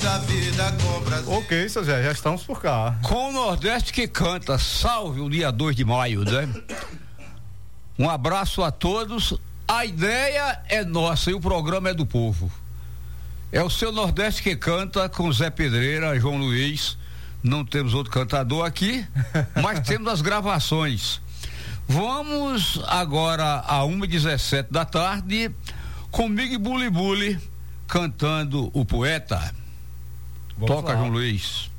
Da vida com o Brasil. Ok, seu Zé, já estamos por cá. Com o Nordeste que canta, salve o dia 2 de maio, né? Um abraço a todos. A ideia é nossa e o programa é do povo. É o seu Nordeste que canta com Zé Pedreira, João Luiz. Não temos outro cantador aqui, mas temos as gravações. Vamos agora a 1h17 da tarde com Big Bully Bully cantando O Poeta. Vamos Toca, lá. João Luiz.